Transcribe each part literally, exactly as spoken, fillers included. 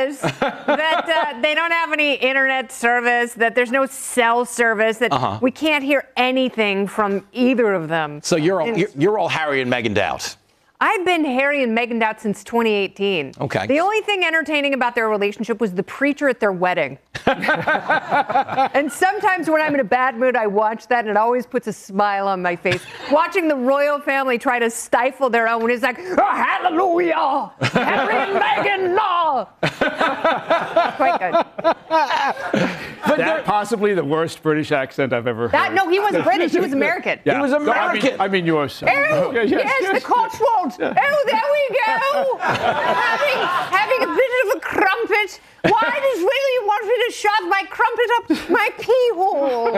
was that uh, they don't have any internet service, that there's no cell service, that uh-huh. we can't hear anything from either of them. So you're all, you're, you're all Harry and Meghan out. I've been Harry and Meghan out since twenty eighteen. Okay. The only thing entertaining about their relationship was the preacher at their wedding. And sometimes when I'm in a bad mood, I watch that, and it always puts a smile on my face. Watching the royal family try to stifle their own is like, oh, hallelujah! Harry and Meghan, no! Quite good. But that possibly the worst British accent I've ever heard. That, no, he wasn't British. He was American. Yeah. He was American. No, I mean, I mean yours. Oh, yes, yes, yes, the Cotswolds. Oh, there we go. having, having a bit of a crumpet. Why does William want me to shove my crumpet up my pee hole?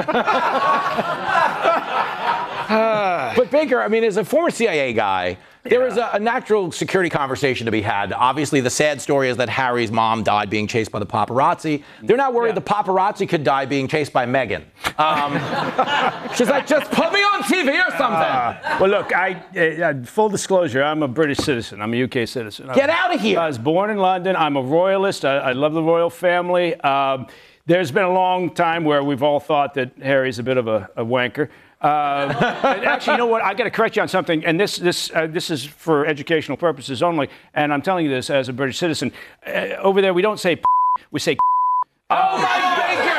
But Baker, I mean, as a former C I A guy, there yeah. was a, a natural security conversation to be had. Obviously, the sad story is that Harry's mom died being chased by the paparazzi. They're not worried yeah. the paparazzi could die being chased by Meghan. Um, she's like, just put me on T V or something. Uh, well, look, I uh, full disclosure, I'm a British citizen. I'm a U K citizen. Get out of here. I was born in London. I'm a royalist. I, I love the royal family. Um, there's been a long time where we've all thought that Harry's a bit of a, a wanker. Uh, actually, you know what? I got to correct you on something, and this this uh, this is for educational purposes only. And I'm telling you this as a British citizen. Uh, over there, we don't say p- we say. Oh my Baker!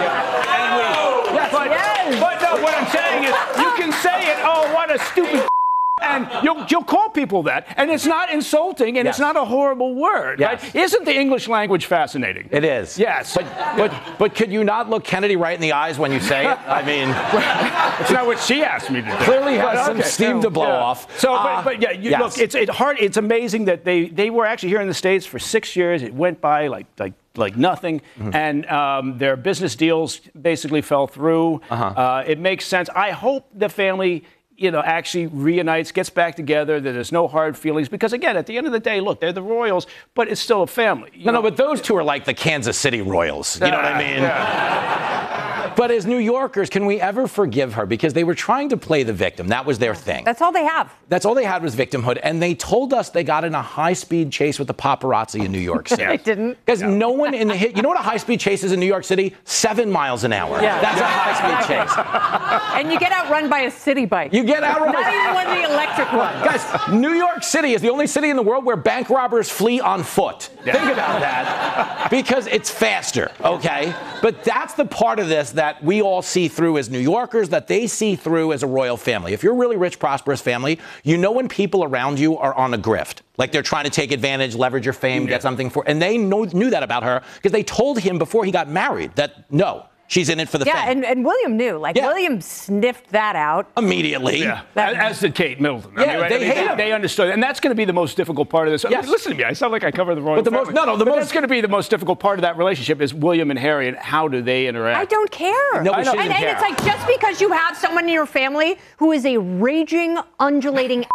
And we, yes, but, yes. but no, what I'm saying is, you can say it. Oh, what a stupid. And you'll, you'll call people that, and it's not insulting, and yes. it's not a horrible word. Yes. Right? Isn't the English language fascinating? It is. Yes. But, but but could you not look Kennedy right in the eyes when you say it? I mean, it's not what she asked me to do. Clearly has but, some okay. steam to blow yeah. off. So, uh, but, but yeah, you, yes. look, it's it hard. It's amazing that they they were actually here in the States for six years. It went by like like. like nothing, mm-hmm. and um, their business deals basically fell through. Uh-huh. Uh, it makes sense. I hope the family, you know, actually reunites, gets back together, that there's no hard feelings. Because, again, at the end of the day, look, they're the Royals, but it's still a family. No, know? no, but those two are like the Kansas City Royals. You know what I mean? Yeah. But as New Yorkers, can we ever forgive her? Because they were trying to play the victim. That was their thing. That's all they have. That's all they had was victimhood. And they told us they got in a high-speed chase with the paparazzi in New York City. They didn't. Because no. no one in the hit. You know what a high-speed chase is in New York City? Seven miles an hour. Yeah. That's yeah. a high-speed chase. And you get outrun by a city bike. You get outrun. Not even one of the electric ones. Guys, New York City is the only city in the world where bank robbers flee on foot. Yeah. Think about that. Because it's faster, okay? But that's the part of this that we all see through as New Yorkers, that they see through as a royal family. If you're a really rich, prosperous family, you know when people around you are on a grift. Like they're trying to take advantage, leverage your fame, yeah. get something for. And they know, knew that about her because they told him before he got married that no. She's in it for the yeah, fame. and, and William knew. Like, yeah. William sniffed that out. Immediately. Yeah, that, as did Kate Middleton. Yeah, I mean, right? they I mean, hate they, him. they understood. And that's going to be the most difficult part of this. Yes. I mean, listen to me. I sound like I cover the royal but the family. most, no, no, the but most. That's going to be the most difficult part of that relationship is William and Harry and how do they interact. I don't care. No, and, and, and care. it's like just because you have someone in your family who is a raging, undulating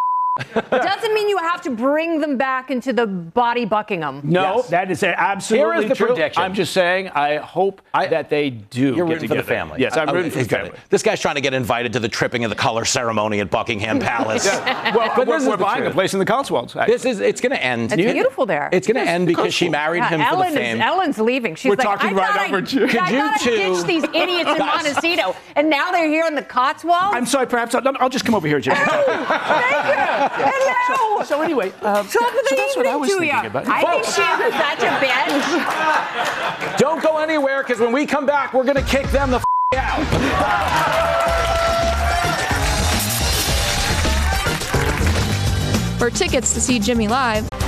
doesn't mean you have to bring them back into the body Buckingham. No, yes. that is absolutely Here is the true. prediction. I'm just saying, I hope I, that they do. You're get rooting together. for the family. Yes, I'm I, rooting for the family. This guy's trying to get invited to the tripping of the color ceremony at Buckingham Palace. yeah. Well, but we're, we're buying a place in the Cotswolds. Actually. This is, it's going to end. It's beautiful there. It's going to end because she married yeah, him Ellen for the fame. Is, Ellen's leaving. She's we're like, talking I right over to you. I gotta two, ditch these idiots in Montecito, and now they're here in the Cotswolds. I'm sorry, perhaps I'll, I'll just come over here, Jim. Thank you. Hello. So, so anyway, um, Top of the so that's what I was evening thinking to about. I Folks. think she was such a bitch. Don't go anywhere, because when we come back, we're going to kick them the f*** out. For tickets to see Jimmy live,